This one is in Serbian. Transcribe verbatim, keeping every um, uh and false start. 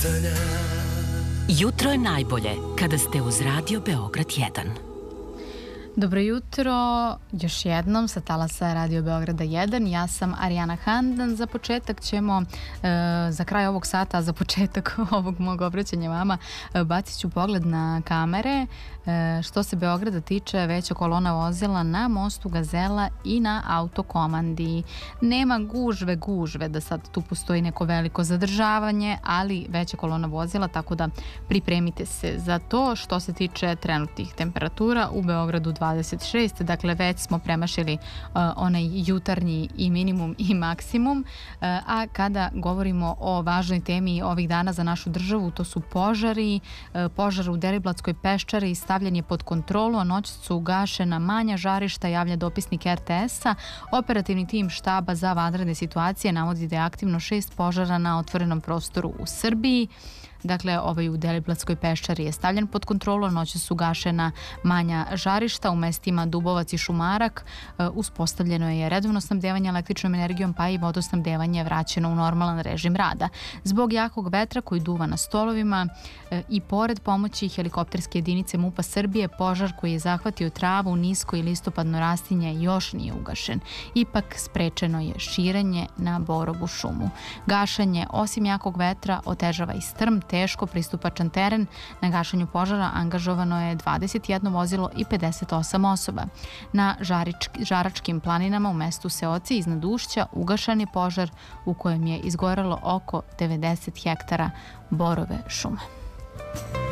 Jutro je najbolje kada ste uz Radio Beograd jedan. Dobro jutro, još jednom sa talasa Radio Beograda jedan. Ja sam Arijana Handan. Za početak ćemo, e, za kraj ovog sata, za početak ovog mog obraćanja vama, e, bacit ću pogled na kamere. E, što se Beograda tiče, veća kolona vozila na mostu Gazela i na autokomandi. Nema gužve, gužve da sad tu postoji neko veliko zadržavanje, ali veća kolona vozila, tako da pripremite se za to. Što se tiče trenutnih temperatura, u Beogradu dvadeset šest, dakle već smo premašili uh, onaj jutarnji i minimum i maksimum, uh, a kada govorimo o važnoj temi ovih dana za našu državu, to su požari, uh, požar u Deliblatskoj peščari stavljen je pod kontrolu, a noć su ugašena manja žarišta, javlja dopisnik er te es-a. Operativni tim štaba za vanredne situacije navodi da je aktivno šest požara na otvorenom prostoru u Srbiji. Dakle, ovaj u Deliblatskoj peščari je stavljen pod kontrolu, noće su gašena manja žarišta u mestima Dubovac i Šumarak. E, uspostavljeno je redovno snabdevanje električnom energijom, pa i vodosnabdevanje je vraćeno u normalan režim rada. Zbog jakog vetra koji duva na stolovima e, i pored pomoći helikopterske jedinice MUP-a Srbije, požar koji je zahvatio travu, nisko i listopadno rastinje još nije ugašen. Ipak sprečeno je širenje na Borovu šumu. Gašenje, osim jakog vetra, otežava i strm, teško pristupačan teren. Na gašenju požara angažovano je dvadeset jedno vozilo i pedeset osam osoba. Na Žarički, Žaračkim planinama u mestu Seoci iznad Ušća ugašen je požar u kojem je izgorelo oko devedeset hektara borove šume.